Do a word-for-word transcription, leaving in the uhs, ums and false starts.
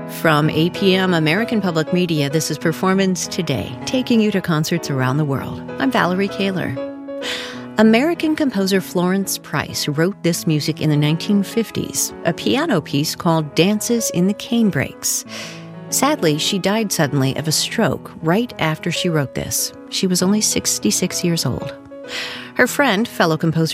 From A P M American Public Media, this is Performance Today, taking you to concerts around the world. I'm Valerie Kaler. American composer Florence Price wrote this music in the nineteen fifties, a piano piece called Dances in the Canebrakes. Sadly, she died suddenly of a stroke right after she wrote this. She was only sixty-six years old. Her friend, fellow composer